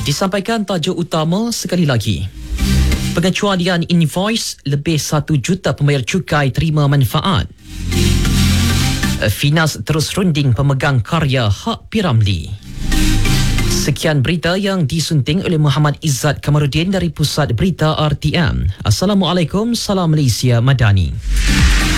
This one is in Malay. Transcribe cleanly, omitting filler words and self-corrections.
Disampaikan tajuk utama sekali lagi. Pengecualian invoice, lebih 1 juta pembayar cukai terima manfaat. Finas terus runding pemegang karya Hak Piramli. Sekian berita yang disunting oleh Muhammad Izzat Kamarudin dari Pusat Berita RTM. Assalamualaikum, salam Malaysia Madani.